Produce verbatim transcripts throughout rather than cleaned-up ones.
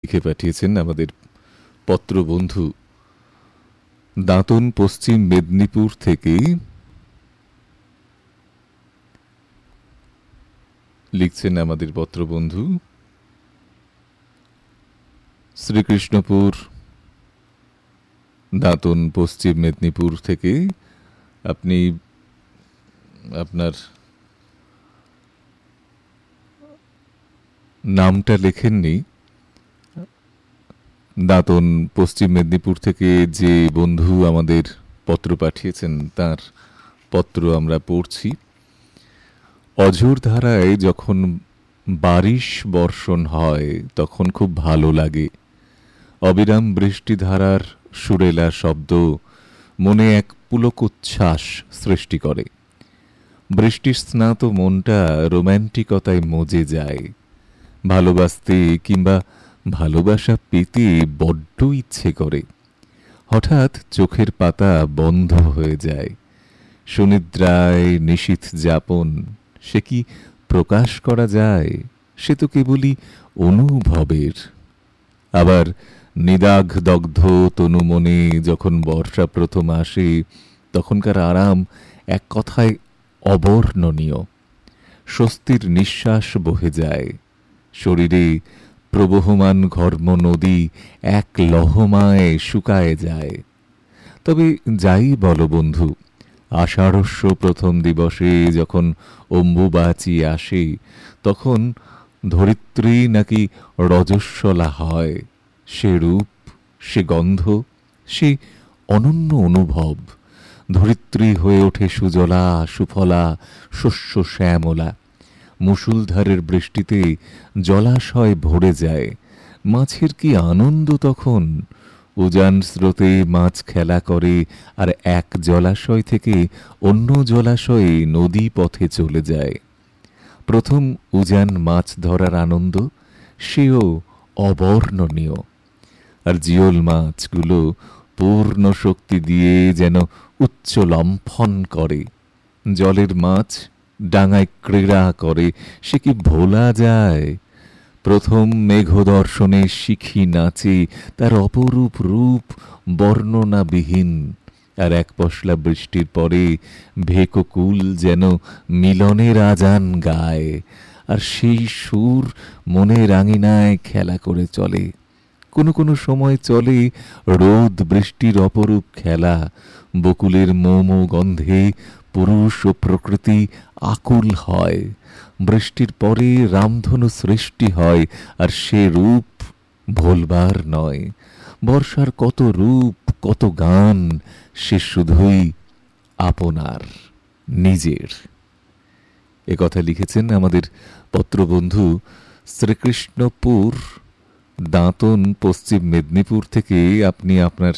লিখে পাঠিয়েছেন আমাদের পত্রবন্ধু দাঁতন পশ্চিম মেদিনীপুর থেকে। লিখছেন আমাদের পত্রবন্ধু শ্রীকৃষ্ণপুর দাঁতন পশ্চিম মেদিনীপুর থেকে। আপনি আপনার নামটা লেখেননি। দাঁতন পশ্চিম মেদিনীপুর থেকে যে বন্ধু আমাদের পত্র পাঠিয়েছেন তার পত্র আমরা পড়ছি। অঝোর ধারায় যখন বারিশ বর্ষণ হয় তখন খুব ভালো লাগে। অবিরাম বৃষ্টিধারার সুরেলা শব্দ মনে এক পুলকোচ্ছ্বাস সৃষ্টি করে। বৃষ্টি স্নাত মনটা রোম্যান্টিকতায় মজে যায়। ভালোবাসতে কিংবা ভালোবাসা পেতে বড্ড ইচ্ছে করে। হঠাৎ চোখের পাতা বন্ধ হয়ে যায়। সুনিদ্রায় নিশীথ যাপন সে কি প্রকাশ করা যায়? সে তো কেবলই অনুভবের। আবার নিদাঘ দগ্ধ তনু মনে যখন বর্ষা প্রথম আসে তখনকার আরাম এক কথায় অবর্ণনীয়। স্বস্তির নিঃশ্বাস বহে যায়। শরীরে প্রবহমান ঘর্ম নদী এক লহমায় শুকায় যায়। তবে যাই বলো বন্ধু, আষাঢ়স্য প্রথম দিবসে যখন অম্বুবাচী আসে তখন ধরিত্রী নাকি রজস্বলা হয়। সে রূপ, সে গন্ধ, সে অনন্য অনুভব। ধরিত্রী হয়ে ওঠে সুজলা সুফলা শস্য শ্যামলা। মুষলধারের বৃষ্টিতে জলাশয় ভরে যায়। মাছের কি আনন্দ তখন! উজান স্রোতে মাছ খেলা করে আর এক জলাশয় থেকে অন্য জলাশয়ে নদী পথে চলে যায়। প্রথম উজান মাছ ধরার আনন্দ সেও অবর্ণনীয়। আর জিওল মাছগুলো পূর্ণ শক্তি দিয়ে যেন উচ্চ লম্ফন করে। জলের মাছ ডাঙায় ক্রীড়া করে, সে কি ভোলা যায়? প্রথম মেঘদর্শনে শিখি নাচে, তার অপরূপ রূপ বর্ণনাবিহীন। আর এক পশলা বৃষ্টির পরে ভেককুল যেন মিলনের আজান গায়। আর সেই সুর মনের আঙিনায় খেলা করে চলে। কোনো কোনো সময় চলে রোদ বৃষ্টির অপরূপ খেলা। বকুলের মোমো গন্ধে পুরুষ ও প্রকৃতি আকুল হয়। বৃষ্টির পরে রামধনু সৃষ্টি হয়, আর সে রূপ ভোলবার নয়। বর্ষার কত রূপ, কত গান, সে শুধুই আপনার নিজের। এ কথা লিখেছেন আমাদের পত্রবন্ধু শ্রীকৃষ্ণপুর দাঁতন পশ্চিম মেদিনীপুর থেকে। আপনি আপনার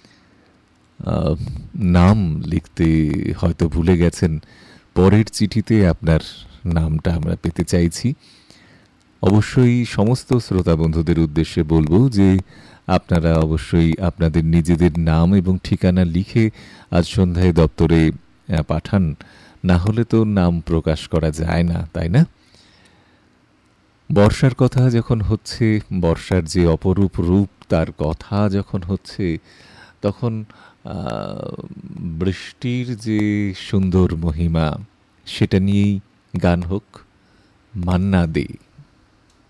নাম লিখতে হয়তো ভুলে গেছেন। পরের চিঠিতে আপনার নামটা আমরা পেতে চাইছি। অবশ্যই সমস্ত শ্রোতা বন্ধুদের উদ্দেশ্যে বলবো যে আপনারা অবশ্যই আপনাদের নিজেদের নাম এবং ঠিকানা লিখে আজ সন্ধ্যায় দপ্তরে পাঠান। না হলে তো নাম প্রকাশ করা যায় না, তাই না? বর্ষার কথা যখন হচ্ছে, বর্ষার যে অপরূপ রূপ তার কথা যখন হচ্ছে, তখন বৃষ্টির যে সুন্দর মহিমা সেটা নিয়েই গান হোক। মান্না দে।